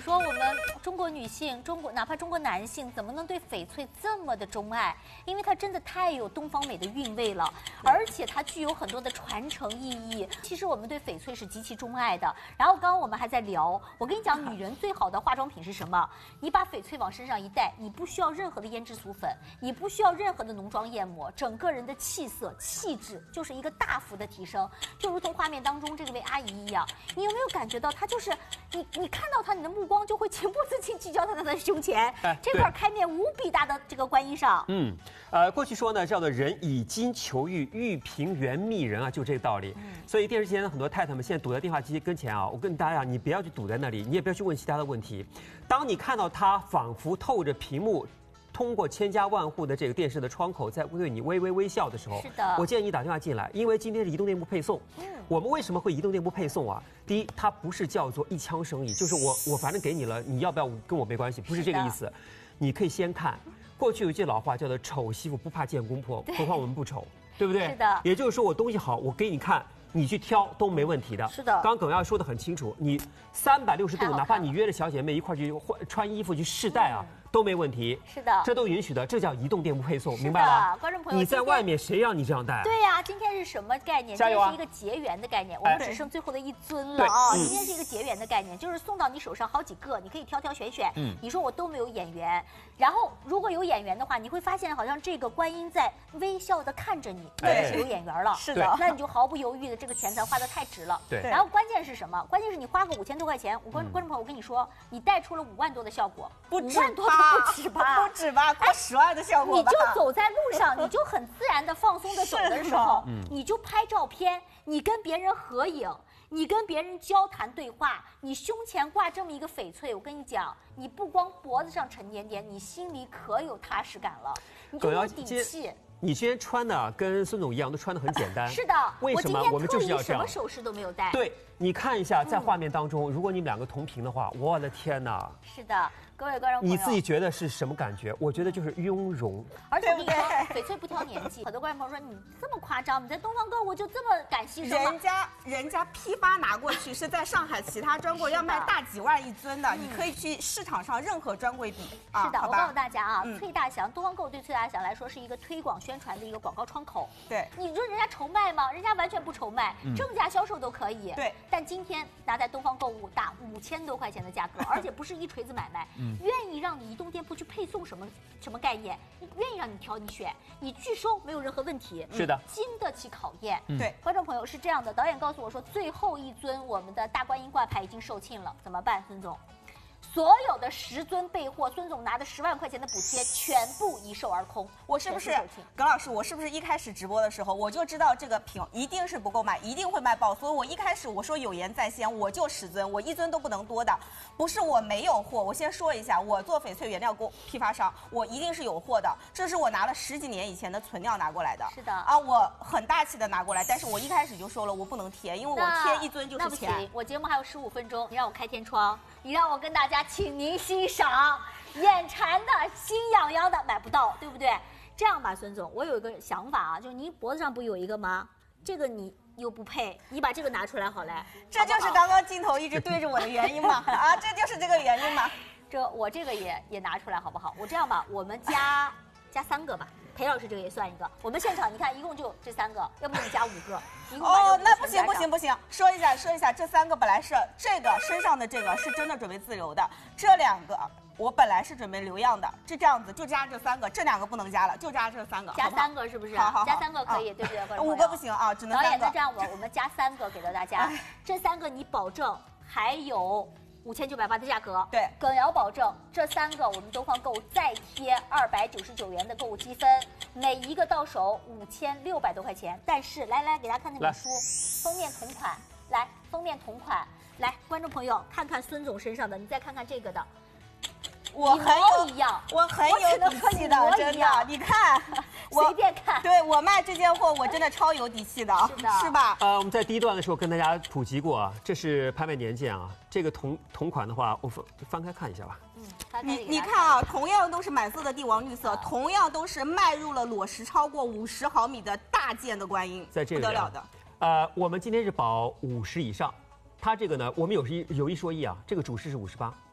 说我们中国女性，哪怕中国男性，怎么能对翡翠这么的钟爱？因为它真的太有东方美的韵味了，而且它具有很多的传承意义。其实我们对翡翠是极其钟爱的。然后刚刚我们还在聊，我跟你讲，女人最好的化妆品是什么？你把翡翠往身上一戴，你不需要任何的胭脂俗粉，你不需要任何的浓妆艳抹，整个人的气色气质就是一个大幅的提升，就如同画面当中这位阿姨一样。你有没有感觉到她就是你看到她，你的目光就会情不自禁聚焦到她的胸前，这块开面无比大的这个观音上。 过去说呢，叫做人以金求玉，玉凭缘觅人啊，就这个道理。所以电视机前的很多太太们现在堵在电话机跟前啊，我跟大家讲，你不要去堵在那里，你也不要去问其他的问题。当你看到她仿佛透着屏幕，通过千家万户的这个电视的窗口，在对你微微微笑的时候， 是的， 我建议你打电话进来，因为今天是移动店铺配送。我们为什么会移动店铺配送啊？第一，它不是叫做一枪生意，就是我反正给你了，你要不要跟我没关系，不是这个意思。你可以先看。过去有一句老话叫做“丑媳妇不怕见公婆”，何况我们不丑，对不对？ 是的。 也就是说，我东西好，我给你看，你去挑都没问题的。 是的。 刚刚耿耀说得很清楚，你360度，哪怕你约着小姐妹一块去穿衣服去试戴啊。都没问题， 是的， 这都允许的，这叫移动店铺配送，明白了？ 观众朋友， 你在外面谁让你这样戴？ 对呀，今天是什么概念？今天是一个结缘的概念，我们只剩最后的一尊了啊！今天是一个结缘的概念，就是送到你手上好几个，你可以挑挑选选。你说我都没有眼缘，然后如果有眼缘的话，你会发现好像这个观音在微笑的看着你，那就是有眼缘了。 是的， 那你就毫不犹豫的，这个钱咱花的太值了。 对。 然后关键是什么？关键是你花个5000多块钱，观众朋友，我跟你说，你带出了5万多的效果，5万多都不止吧？ 不止吧，快10万的效果。 你就走在路上，你就很自然的放松的走的时候，你就拍照片，你跟别人合影，你跟别人交谈对话，你胸前挂这么一个翡翠，我跟你讲，你不光脖子上沉甸甸，你心里可有踏实感了，你就有底气。 你今天穿的跟孙总一样，都穿的很简单。 是的， 为什么我们就是要这样？ 什么首饰都没有戴。 对，你看一下，在画面当中，如果你们两个同屏的话，我的天哪！ 是的。各位观众朋友， 你自己觉得是什么感觉？我觉得就是雍容。 而且我跟你说，翡翠不挑年纪。很多观众朋友说你这么夸张，你在东方购物就这么敢牺牲吗？ 人家批发拿过去是在上海其他专柜要卖大几万一尊的，你可以去市场上任何专柜比。 是的，我告诉大家啊，翠大祥东方购物对翠大祥来说是一个推广宣传的一个广告窗口。 对， 你说人家愁卖吗？人家完全不愁卖，正价销售都可以。 对， 但今天拿在东方购物打5000多块钱的价格，而且不是一锤子买卖。愿意让你移动店铺去配送什么概念？愿意让你挑你选，你拒收没有任何问题。 是的， 经得起考验。 对， 观众朋友是这样的，导演告诉我说，最后一尊我们的大观音挂牌已经售罄了，怎么办，孙总？所有的10尊备货，孙总拿的10万块钱的补贴全部一售而空。 我是不是耿老师？我是不是一开始直播的时候我就知道这个品一定是不够卖，一定会卖爆？所以我一开始我说有言在先，我就10尊，我1尊都不能多的。不是我没有货，我先说一下，我做翡翠原料批发商，我一定是有货的。这是我拿了10几年以前的存料拿过来的。 是的啊，我很大气的拿过来，但是我一开始就说了，我不能贴，因为我贴1尊就是钱。 那不行，我节目还有15分钟，你让我开天窗，你让我跟大家。请您欣赏，眼馋的、心痒痒的买不到，对不对？这样吧，孙总，我有一个想法啊，就是您脖子上不有一个吗？这个你又不配，你把这个拿出来好嘞。 这就是刚刚镜头一直对着我的原因嘛？啊，这就是这个原因嘛？ 我这个也拿出来好不好？我这样吧，我们加3个吧。裴老师这个也算一个，我们现场你看一共就这3个，要不你加5个。 哦，那不行，说一下，这3个本来是这个身上的这个是真的准备自留的，这2个我本来是准备留样的，这样子就加这3个，这2个不能加了，就加这3个， 加3个是不是？好，加3个可以，对不对 ？5个不行啊，只能3个。 导演，那这样我们加3个给到大家，这3个你保证还有5980的价格， 对， 耿瑶保证这3个我们东方购物再贴299元的购物积分，每一个到手5600多块钱。但是来给大家看那本书，封面同款，来封面同款，来观众朋友看看孙总身上的，你再看看这个的。 我很有一样， 我很有底气的，真的，你看， 随便看。 对我卖这件货，我真的超有底气的，是吧？ 我们在第1段的时候跟大家普及过啊，这是拍卖年鉴啊，这个同款的话，我翻开看一下吧。 你看啊，同样都是满色的帝王绿色，同样都是迈入了裸石超过50毫米的大件的观音， 在这里不得了的。 我们今天是保50以上，它这个呢，我们有一说一啊，这个主饰是58。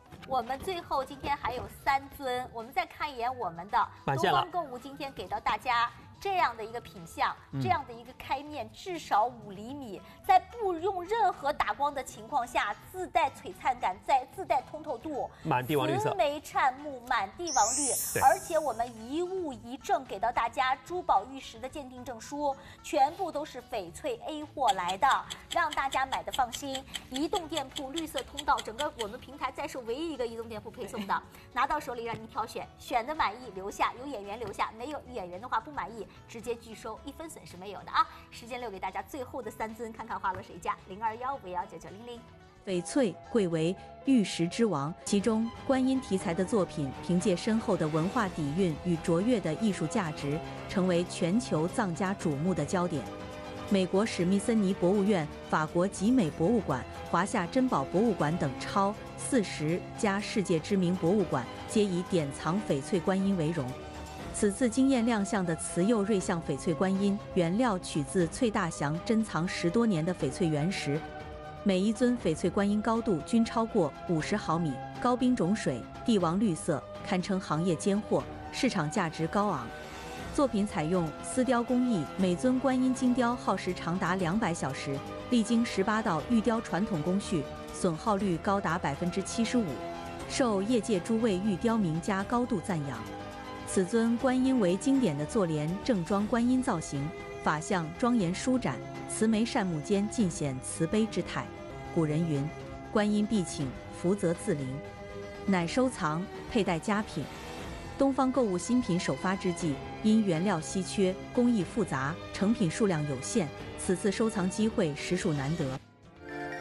我们最后今天还有3尊，我们再看一眼我们的东方购物今天给到大家这样的一个品相，这样的一个开面，至少5厘米，在不用任何打光的情况下，自带璀璨感，自带通透度， 满帝王绿色， 慈眉灿目，满帝王绿，而且我们一物一证给到大家珠宝玉石的鉴定证书，全部都是翡翠 A 货来的，让大家买的放心。移动店铺绿色通道，整个我们平台再是唯一一个移动店铺配送的，拿到手里让您挑选，选的满意留下，有眼缘留下，没有眼缘的话不满意直接拒收，1分损失没有的啊！时间留给大家最后的3尊，看看花落谁家？0215519900。 翡翠贵为玉石之王，其中观音题材的作品，凭借深厚的文化底蕴与卓越的艺术价值，成为全球藏家瞩目的焦点。美国史密森尼博物院、法国集美博物馆、华夏珍宝博物馆等超40家世界知名博物馆，皆以典藏翡翠观音为荣。此次惊艳亮相的慈釉瑞相翡翠观音，原料取自翠大祥珍藏10多年的翡翠原石，每一尊翡翠观音高度均超过50毫米，高冰种水，帝王绿色，堪称行业尖货，市场价值高昂。作品采用丝雕工艺，每尊观音精雕耗时长达200小时，历经18道玉雕传统工序，损耗率高达75%，受业界诸位玉雕名家高度赞扬。此尊观音为经典的坐莲正装观音造型，法相庄严舒展，慈眉善目间尽显慈悲之态。古人云：“观音必请，福泽自临。”乃收藏佩戴佳品。东方购物新品首发之际，因原料稀缺、工艺复杂、成品数量有限，此次收藏机会实属难得。